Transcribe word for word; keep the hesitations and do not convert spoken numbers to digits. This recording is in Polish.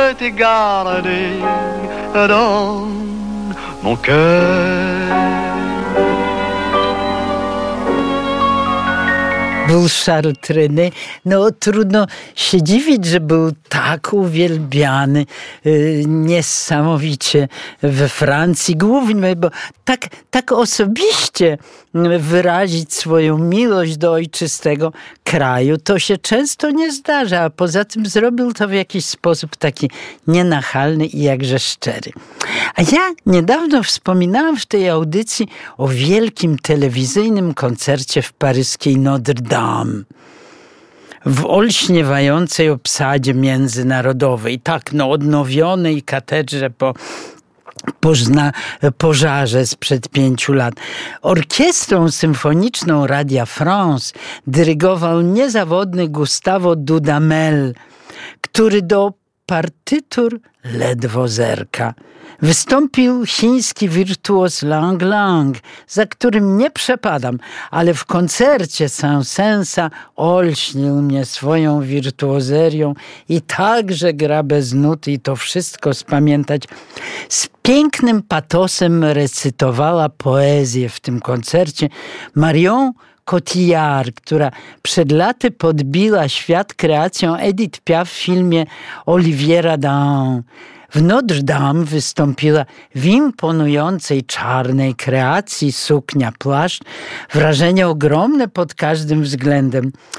je t'ai gardé dans mon cœur. Był Charles Trenet. No trudno się dziwić, że był tak uwielbiany yy, niesamowicie we Francji głównie, bo tak, tak osobiście wyrazić swoją miłość do ojczystego kraju to się często nie zdarza, a poza tym zrobił to w jakiś sposób taki nienachalny i jakże szczery. A ja niedawno wspominałam w tej audycji o wielkim telewizyjnym koncercie w paryskiej Notre Dame. W olśniewającej obsadzie międzynarodowej, tak no odnowionej katedrze po Pożna, pożarze sprzed pięciu lat. Orkiestrą symfoniczną Radia France dyrygował niezawodny Gustavo Dudamel, który do partytur ledwo zerka. Wystąpił chiński wirtuoz Lang Lang, za którym nie przepadam, ale w koncercie Saint-Saënsa olśnił mnie swoją wirtuozerią i także gra bez nut i to wszystko spamiętać. Z pięknym patosem recytowała poezję w tym koncercie Marion Cotillard, która przed laty podbiła świat kreacją Edith Piaf w filmie Oliviera Dahan. W Notre Dame wystąpiła w imponującej czarnej kreacji suknia, płaszcz. Wrażenie ogromne pod każdym względem.